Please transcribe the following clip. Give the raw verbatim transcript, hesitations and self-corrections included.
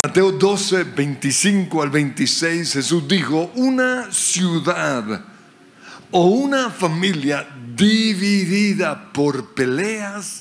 Mateo doce, veinticinco al veintiséis, Jesús dijo: una ciudad o una familia dividida por peleas